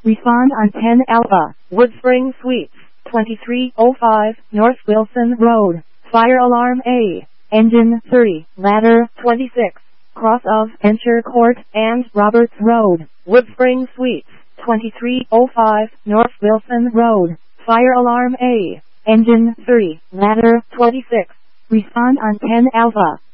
Respond on 10 Alpha. Woodspring Suites, 2305 North Wilson Road. Fire alarm A. Engine 3. Ladder 26. cross of Ensure Court and Roberts Road. Woodspring Suites, 2305 North Wilson Road. Fire alarm A. Engine 3. Ladder 26. Respond on 10 Alpha.